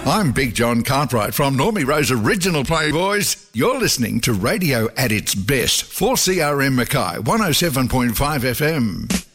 I'm Big John Cartwright from Normie Rose Original Playboys. You're listening to radio at its best for CRM Mackay 107.5 FM.